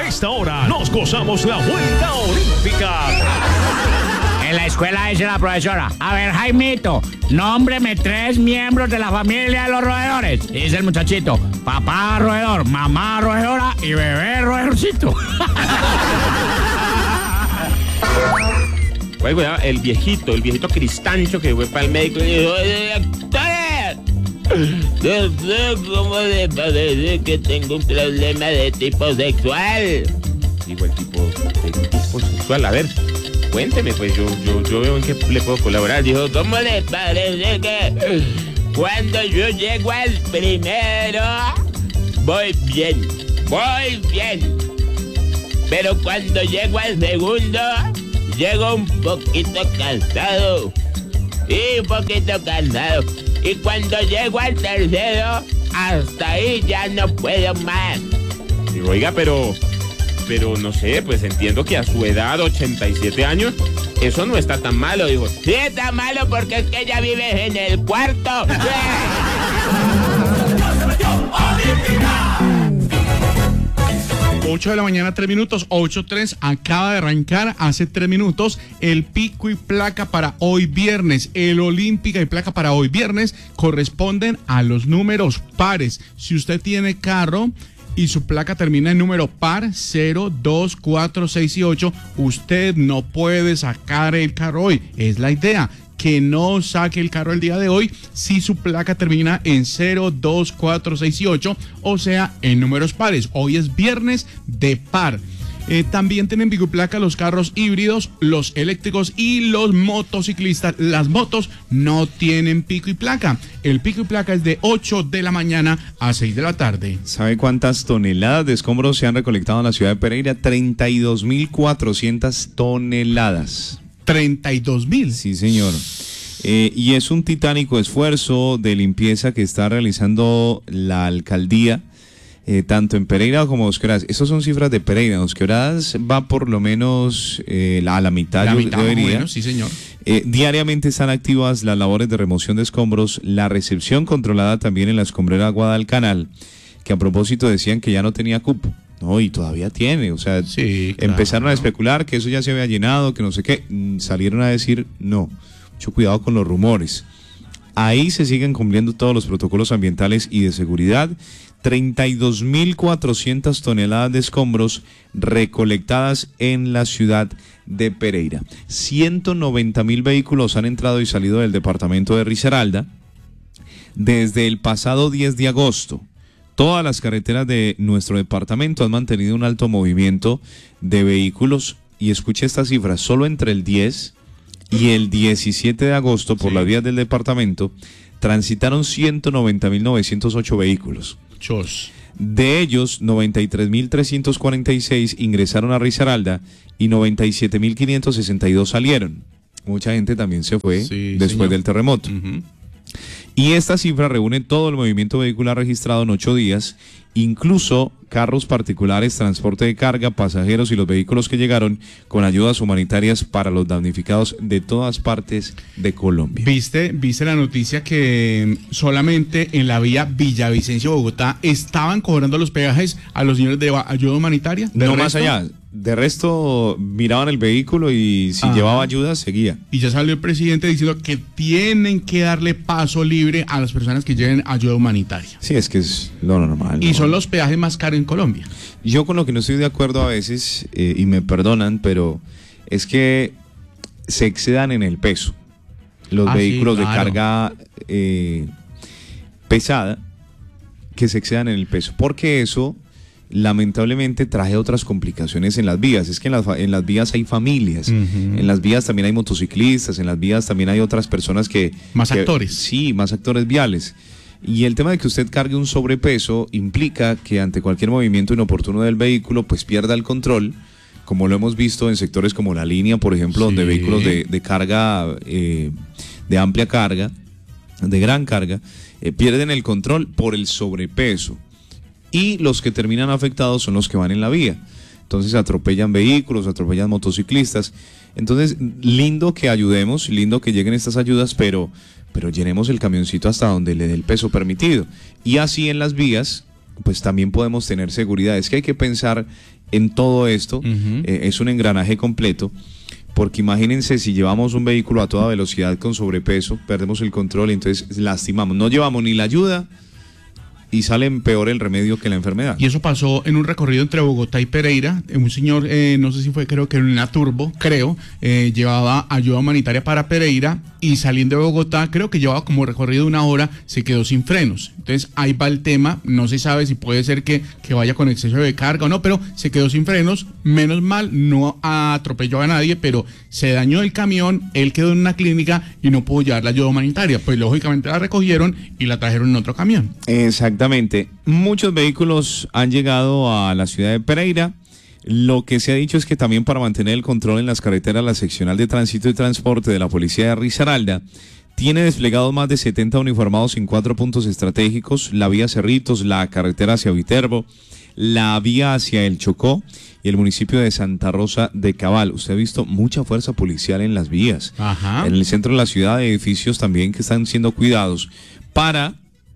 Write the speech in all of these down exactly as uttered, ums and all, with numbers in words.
A esta hora nos gozamos la vuelta olímpica. En la escuela dice la profesora: a ver, Jaimito, nómbreme tres miembros de la familia de los roedores. Y dice el muchachito: papá roedor, mamá roedora y bebé roedorcito. Bueno, el viejito, el viejito Cristancho que fue para el médico y dijo: doctor, doctor, ¿cómo le parece que tengo un problema de tipo sexual? Digo, el tipo de tipo sexual, a ver, cuénteme, pues yo, yo, yo veo en qué le puedo colaborar. Dijo: ¿cómo le parece que cuando yo llego al primero voy bien, voy bien? Pero cuando llego al segundo, llego un poquito cansado. Y un poquito cansado. Y cuando llego al tercero, hasta ahí ya no puedo más. Digo, oiga, pero... Pero no sé, pues entiendo que a su edad, ochenta y siete años, eso no está tan malo. Digo, sí está malo porque es que ella vive en el cuarto. ocho de la mañana, tres minutos, ocho tres, acaba de arrancar hace tres minutos el pico y placa para hoy viernes. El olímpica y placa para hoy viernes corresponden a los números pares. Si usted tiene carro y su placa termina en número par cero, dos, cuatro, seis y ocho, usted no puede sacar el carro hoy. Es la idea, que no saque el carro el día de hoy si su placa termina en cero, dos, cuatro, seis y ocho, o sea, en números pares. Hoy es viernes de par. Eh, también tienen pico y placa los carros híbridos, los eléctricos y los motociclistas. Las motos no tienen pico y placa. El pico y placa es de ocho de la mañana a seis de la tarde. ¿Sabe cuántas toneladas de escombros se han recolectado en la ciudad de Pereira? treinta y dos mil cuatrocientas toneladas. treinta y dos mil. Sí, señor. Eh, y es un titánico esfuerzo de limpieza que está realizando la alcaldía, eh, tanto en Pereira como Dos Quebradas. Estas son cifras de Pereira. Dos Quebradas va por lo menos eh, la, a la mitad, la yo, mitad yo diría. Bueno, sí, señor. Eh, diariamente están activas las labores de remoción de escombros, la recepción controlada también en la escombrera Guadalcanal, que a propósito decían que ya no tenía cupo. No, y todavía tiene, o sea, sí, claro. Empezaron a especular que eso ya se había llenado, que no sé qué, salieron a decir no, mucho cuidado con los rumores. Ahí se siguen cumpliendo todos los protocolos ambientales y de seguridad. treinta y dos mil cuatrocientas toneladas de escombros recolectadas en la ciudad de Pereira. ciento noventa mil vehículos han entrado y salido del departamento de Risaralda desde el pasado diez de agosto. Todas las carreteras de nuestro departamento han mantenido un alto movimiento de vehículos, y escuche estas cifras: solo entre el diez y el diecisiete de agosto por sí. las vías del departamento transitaron ciento noventa mil novecientos ocho vehículos. Chos. De ellos, noventa y tres mil trescientos cuarenta y seis ingresaron a Risaralda y noventa y siete mil quinientos sesenta y dos salieron. Mucha gente también se fue sí, después señor. del terremoto. Uh-huh. Y esta cifra reúne todo el movimiento vehicular registrado en ocho días, incluso carros particulares, transporte de carga, pasajeros y los vehículos que llegaron con ayudas humanitarias para los damnificados de todas partes de Colombia. ¿Viste, viste la noticia que solamente en la vía Villavicencio-Bogotá estaban cobrando los peajes a los señores de ayuda humanitaria? No resto, más allá. De resto, miraban el vehículo y si ah. llevaba ayuda, seguía. Y ya salió el presidente diciendo que tienen que darle paso libre a las personas que lleven ayuda humanitaria. Sí, es que es lo normal. Y ¿no? son los peajes más caros en Colombia. Yo con lo que no estoy de acuerdo a veces, eh, y me perdonan, pero es que se excedan en el peso. Los ah, vehículos sí, claro. de carga eh, pesada, que se excedan en el peso. Porque eso lamentablemente trae otras complicaciones en las vías. Es que en las, en las vías hay familias, uh-huh. en las vías también hay motociclistas, en las vías también hay otras personas que... Más que, actores. Sí, más actores viales. Y el tema de que usted cargue un sobrepeso implica que ante cualquier movimiento inoportuno del vehículo, pues pierda el control, como lo hemos visto en sectores como la línea, por ejemplo, sí. donde vehículos de, de carga, eh, de amplia carga, de gran carga, eh, pierden el control por el sobrepeso. Y los que terminan afectados son los que van en la vía. Entonces atropellan vehículos, atropellan motociclistas. Entonces, lindo que ayudemos, lindo que lleguen estas ayudas, pero, pero llenemos el camioncito hasta donde le dé el peso permitido. Y así en las vías, pues también podemos tener seguridad. Es que hay que pensar en todo esto, Ujú. eh, es un engranaje completo, porque imagínense si llevamos un vehículo a toda velocidad con sobrepeso, perdemos el control y entonces lastimamos, no llevamos ni la ayuda y sale peor el remedio que la enfermedad. Y eso pasó en un recorrido entre Bogotá y Pereira. Un señor, eh, no sé si fue, creo que en una turbo, creo, eh, llevaba ayuda humanitaria para Pereira y saliendo de Bogotá, creo que llevaba como recorrido de una hora, se quedó sin frenos. Entonces ahí va el tema, no se sabe si puede ser que, que vaya con exceso de carga o no, pero se quedó sin frenos, menos mal, no atropelló a nadie, pero se dañó el camión, él quedó en una clínica y no pudo llevar la ayuda humanitaria. Pues lógicamente la recogieron y la trajeron en otro camión. Exactamente. Muchos vehículos han llegado a la ciudad de Pereira. Lo que se ha dicho es que también para mantener el control en las carreteras, la seccional de tránsito y transporte de la policía de Risaralda tiene desplegados más de setenta uniformados en cuatro puntos estratégicos: la vía Cerritos, la carretera hacia Viterbo, la vía hacia el Chocó y el municipio de Santa Rosa de Cabal. Usted ha visto mucha fuerza policial en las vías. Ajá. En el centro de la ciudad, edificios también que están siendo cuidados para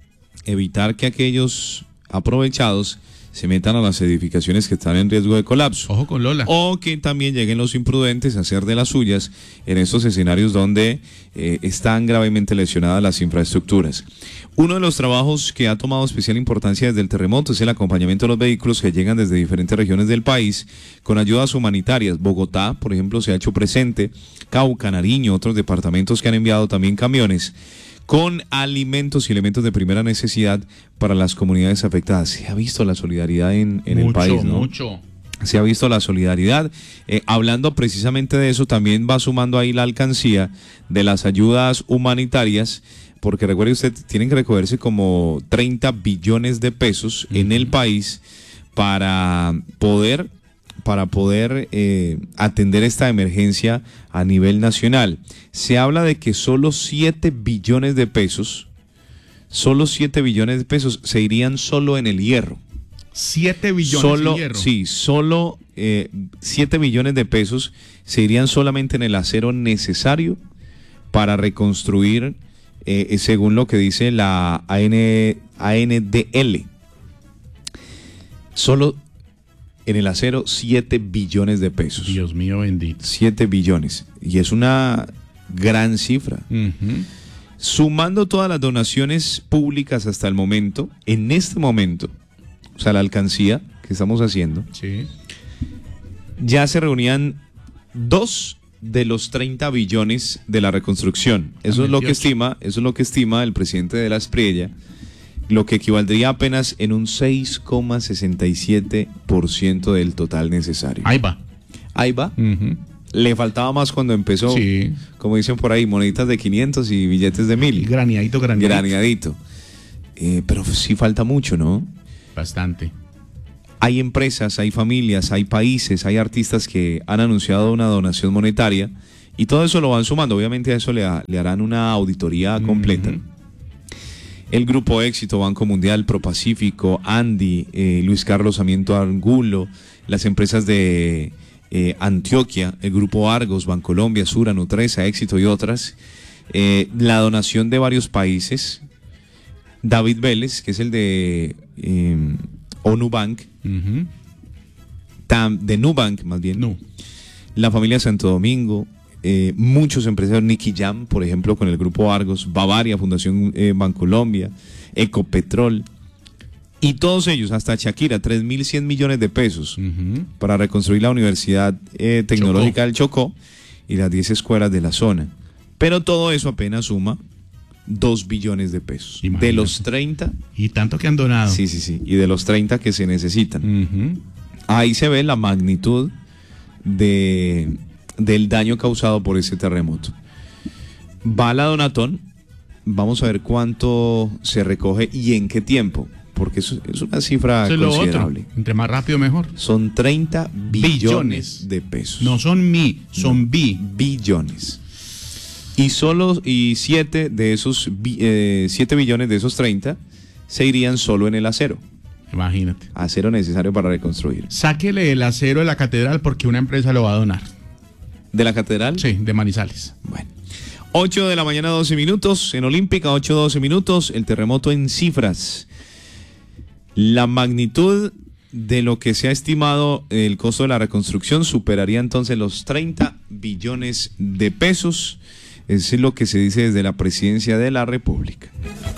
evitar que aquellos aprovechados se metan a las edificaciones que están en riesgo de colapso. Ojo con Lola. O que también lleguen los imprudentes a hacer de las suyas en estos escenarios donde eh, están gravemente lesionadas las infraestructuras. Uno de los trabajos que ha tomado especial importancia desde el terremoto es el acompañamiento de los vehículos que llegan desde diferentes regiones del país con ayudas humanitarias. Bogotá, por ejemplo, se ha hecho presente, Cauca, Nariño, otros departamentos que han enviado también camiones con alimentos y elementos de primera necesidad para las comunidades afectadas. Se ha visto la solidaridad en, en mucho, el país, ¿no? Mucho. Se ha visto la solidaridad. Eh, hablando precisamente de eso, también va sumando ahí la alcancía de las ayudas humanitarias, porque recuerde usted, tienen que recogerse como treinta billones de pesos uh-huh. en el país para poder para poder eh, atender esta emergencia a nivel nacional. Se habla de que solo siete billones de pesos, solo siete billones de pesos se irían solo en el hierro. siete billones Solo, en hierro. sí, solo eh, siete billones de pesos se irían solamente en el acero necesario para reconstruir, eh, según lo que dice la A N, A N D L. Solo en el acero, siete billones de pesos. Dios mío bendito. siete billones. Y es una gran cifra. Uh-huh. Sumando todas las donaciones públicas hasta el momento, en este momento, o sea, la alcancía que estamos haciendo, Sí. ya se reunían dos de los treinta billones de la reconstrucción. Eso es lo que veintiocho. estima, eso es lo que estima el presidente de la Espriella, lo que equivaldría apenas en un seis coma sesenta y siete por ciento del total necesario. Ahí va. Ahí va. Uh-huh. Le faltaba más cuando empezó, Sí. como dicen por ahí, moneditas de quinientos y billetes de mil. Graneadito, graneadito. Graneadito. Eh, pero sí falta mucho, ¿no? Bastante. Hay empresas, hay familias, hay países, hay artistas que han anunciado una donación monetaria y todo eso lo van sumando. Obviamente a eso le, ha- le harán una auditoría completa. Ujú. El Grupo Éxito, Banco Mundial, Propacífico, Andy, eh, Luis Carlos Sarmiento Angulo, las empresas de eh, Antioquia, el Grupo Argos, Bancolombia, Sura, Nutresa, Éxito y otras. Eh, la donación de varios países. David Vélez, que es el de eh, ONU Bank, Uh-huh. tam- de Nubank más bien. No. La familia Santo Domingo, eh, muchos empresarios, Nicky Jam, por ejemplo, con el Grupo Argos, Bavaria, Fundación eh, Bancolombia, Ecopetrol, y todos ellos, hasta Shakira, tres mil cien millones de pesos Uh-huh. para reconstruir la Universidad eh, Tecnológica del Chocó y las diez escuelas de la zona. Pero todo eso apenas suma dos billones de pesos. Imagínate. De los treinta, Y tanto que han donado. sí, sí, sí, y de los treinta que se necesitan. Uh-huh. Ahí se ve la magnitud de, del daño causado por ese terremoto. Va la Donatón, vamos a ver cuánto se recoge y en qué tiempo, porque eso es una cifra Eso es lo otro. considerable. Entre más rápido, mejor. Son treinta billones, Billones. de pesos. No son mi, son No, bi. billones. Y solo y siete de esos bi- eh, siete billones de esos treinta se irían solo en el acero. Imagínate. Acero necesario para reconstruir. Sáquele el acero de la catedral porque una empresa lo va a donar. ¿De la catedral? Sí, de Manizales. Bueno. ocho de la mañana, doce minutos. En Olímpica, ocho doce minutos. El terremoto en cifras. La magnitud de lo que se ha estimado el costo de la reconstrucción superaría entonces los treinta billones de pesos. Es lo que se dice desde la Presidencia de la República.